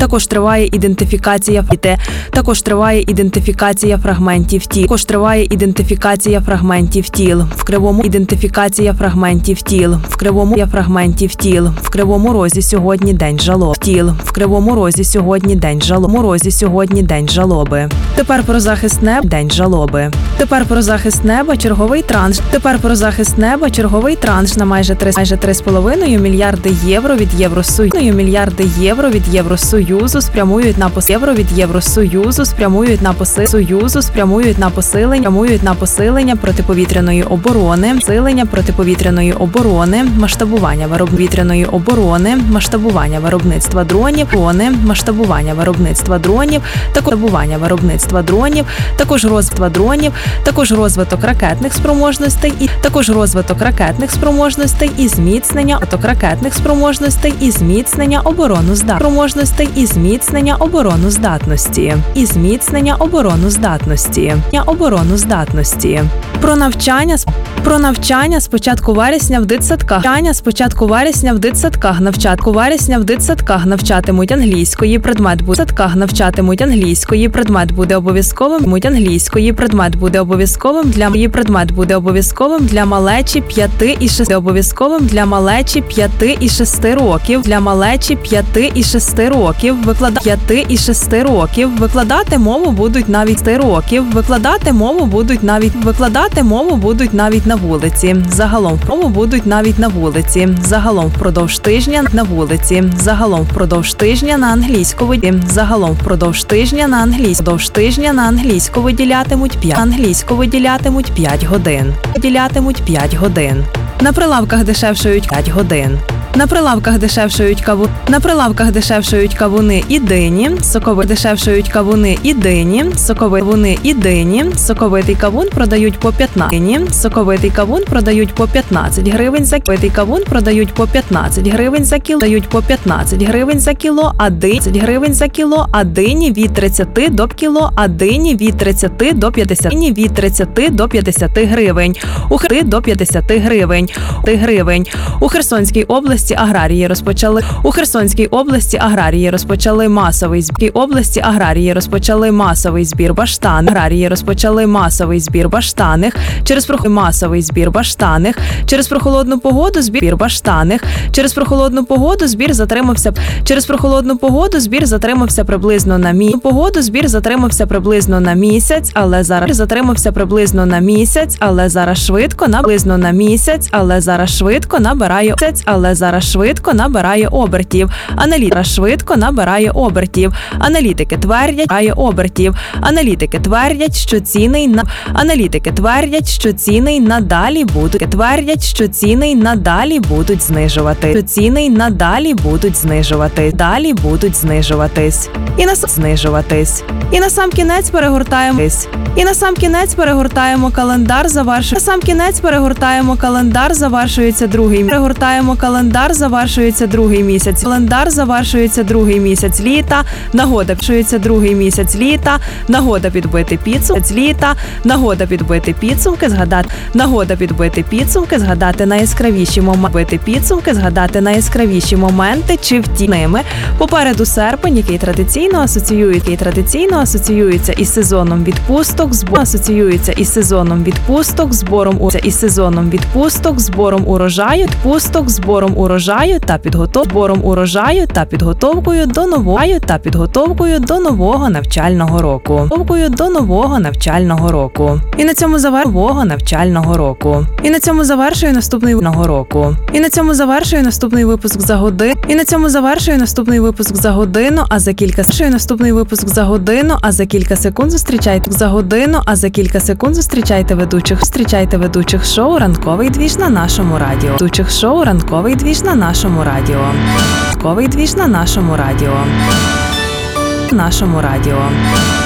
Також триває ідентифікація фіти. Також триває ідентифікація фрагментів тіл. Також триває ідентифікація фрагментів тіл. В Кривому ідентифікація фрагментів тіл. В Кривому фрагментів тіл. В Кривому Розі сьогодні день жалоб. Тіл. В Кривому Розі сьогодні день жалоб. В Розі сьогодні день жалоби. Тепер про захист неба день жалоби. Тепер про захист неба черговий транш. Тепер про захист неба черговий транш на майже 3,5 мільярди євро від Євросоюзу. Мільярди євро від Євросоюзу спрямують на посилення протиповітряної оборони, масштабування виробництва дронів, також розвиток ракетних спроможностей і зміцнення обороноздатності. Про навчання з початку вересня в дитсадках. Навчатимуть англійської, предмет буде обов'язковим для малечі 5 і 6 років. Викладати мову будуть навіть на вулиці. Загалом впродовж тижня на англійську виділятимуть 5 годин. На прилавках дешевшають 5 годин. На прилавках дешевшають кавуни і дині, соковитий кавун продають по 15 гривень за кіло, а дині від 30 до 50 гривень. У Херсонській області аграрії розпочали масовий збір баштаних. Через прохолодну погоду збір затримався приблизно на місяць, але зараз швидко набирає обертів. Аналітики твердять, що ціни надалі будуть знижуватись. І на сам кінець перегортаємо календар, завершується другий місяць літа, нагода підбити згадати найяскравіші моменти, чи втім ними. Попереду серпень, який традиційно асоціюється із сезоном відпусток, збором урожаю та підготовкою до нового навчального року. І на цьому завершую наступний випуск за годину. А за кілька секунд зустрічайте ведучих шоу «Ранковий двіж» на нашому радіо.